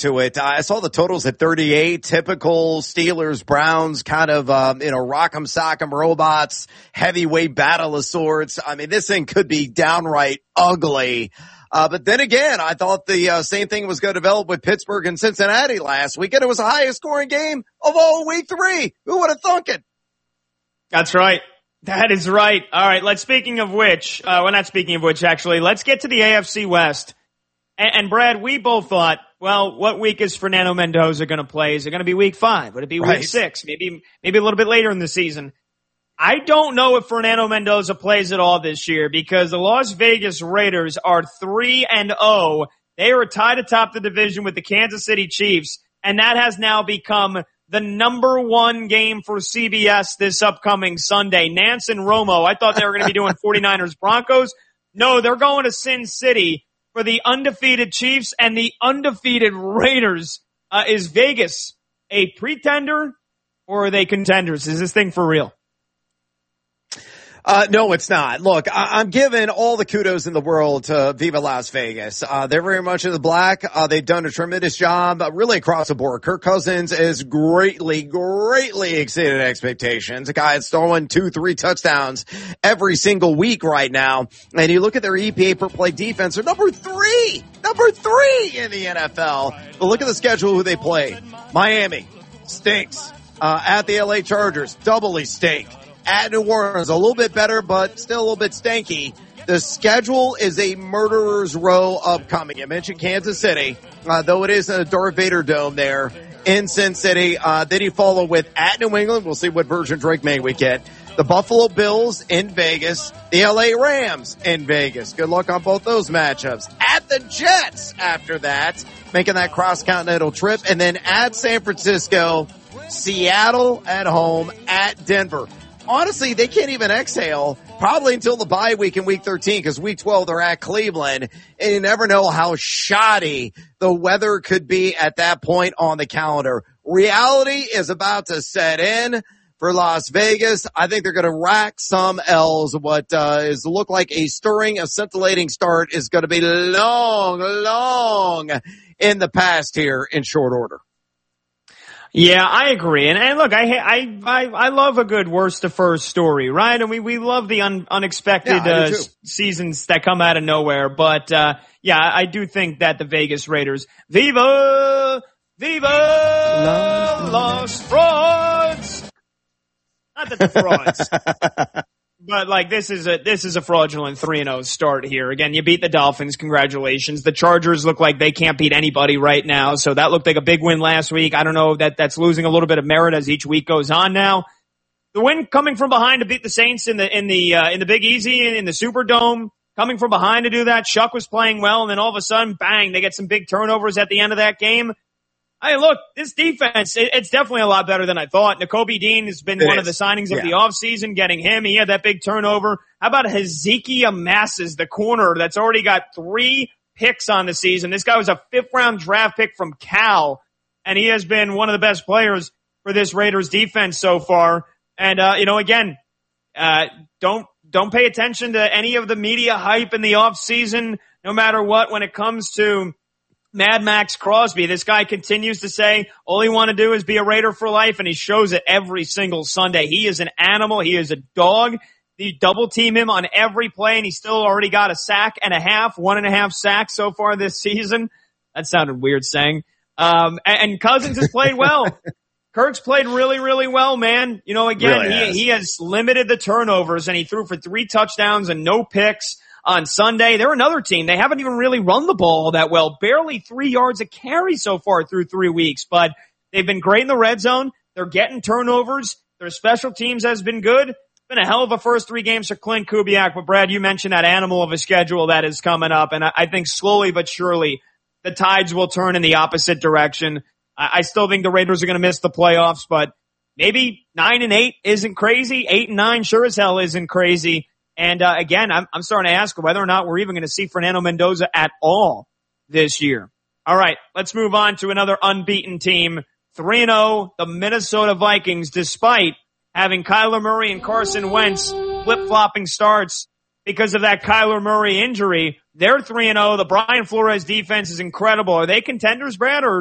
to it. I saw the totals at 38, typical Steelers, Browns kind of, rock'em sock'em robots, heavyweight battle of sorts. I mean, this thing could be downright ugly. But then again, I thought the same thing was going to develop with Pittsburgh and Cincinnati last weekend. It was the highest scoring game of all week 3. Who would have thunk it? That's right. That is right. All right. Let's get to the AFC West. And Brad, we both thought, well, what week is Fernando Mendoza going to play? Is it going to be week 5? Would it be week 6? Maybe a little bit later in the season. I don't know if Fernando Mendoza plays at all this year because the Las Vegas Raiders are 3-0. They are tied atop the division with the Kansas City Chiefs, and that has now become the number 1 game for CBS this upcoming Sunday. Nance and Romo, I thought they were going to be doing 49ers Broncos. No, they're going to Sin City for the undefeated Chiefs and the undefeated Raiders. Is Vegas a pretender or are they contenders? Is this thing for real? No, it's not. Look, I'm giving all the kudos in the world to Viva Las Vegas. They're very much in the black. They've done a tremendous job, really across the board. Kirk Cousins has greatly exceeded expectations. A guy that's throwing 2-3 touchdowns every single week right now. And you look at their EPA per play defense, they're number 3 in the NFL. But look at the schedule who they play. Miami stinks. At the LA Chargers, doubly stink. At New Orleans, a little bit better, but still a little bit stanky. The schedule is a murderer's row upcoming. You mentioned Kansas City, though it is in a Darth Vader dome there in Sin City. Then you follow with at New England. We'll see what version Drake May we get. The Buffalo Bills in Vegas. The LA Rams in Vegas. Good luck on both those matchups. At the Jets after that, making that cross-continental trip. And then at San Francisco, Seattle at home, at Denver. Honestly, they can't even exhale probably until the bye week in week 13 because week 12 they're at Cleveland and you never know how shoddy the weather could be at that point on the calendar. Reality is about to set in for Las Vegas. I think they're going to rack some L's. What is look like a scintillating start is going to be long in the past here in short order. Yeah, I agree. And look, I love a good worst to first story, right? And we love the unexpected seasons that come out of nowhere. But I do think that the Vegas Raiders, Viva Los Frauds. Not that the frauds. But like this is a fraudulent 3-0 start here. Again, you beat the Dolphins. Congratulations. The Chargers look like they can't beat anybody right now. So that looked like a big win last week. I don't know if that's losing a little bit of merit as each week goes on now. The win coming from behind to beat the Saints in the Big Easy in the Superdome. Coming from behind to do that. Shuck was playing well and then all of a sudden, bang, they get some big turnovers at the end of that game. Hey, look, this defense, it's definitely a lot better than I thought. Nakobe Dean has been one of the signings of the offseason, getting him. He had that big turnover. How about Hezekiah Masses, the corner that's already got 3 picks on the season? This guy was a 5th-round draft pick from Cal, and he has been one of the best players for this Raiders defense so far. And, again, don't pay attention to any of the media hype in the offseason, no matter what, when it comes to Mad Max Crosby. This guy continues to say all he want to do is be a Raider for life, and he shows it every single Sunday. He is an animal. He is a dog. You double team him on every play, and he's still already got a sack and a half, 1.5 sacks so far this season. That sounded weird saying. And Cousins has played well. Kirk's played really, really well, man. Again, really he has limited the turnovers, and he threw for 3 touchdowns and no picks on Sunday. They're another team. They haven't even really run the ball that well. Barely 3 yards a carry so far through 3 weeks, but they've been great in the red zone. They're getting turnovers. Their special teams has been good. It's been a hell of a first 3 games for Clint Kubiak. But Brad, you mentioned that animal of a schedule that is coming up, and I think slowly but surely the tides will turn in the opposite direction. I still think the Raiders are going to miss the playoffs, but maybe 9-8 isn't crazy. 8-9 sure as hell isn't crazy. And again, I'm starting to ask whether or not we're even going to see Fernando Mendoza at all this year. All right, let's move on to another unbeaten team. 3-0, the Minnesota Vikings, despite having Kyler Murray and Carson Wentz flip-flopping starts because of that Kyler Murray injury. They're 3-0. The Brian Flores defense is incredible. Are they contenders, Brad, or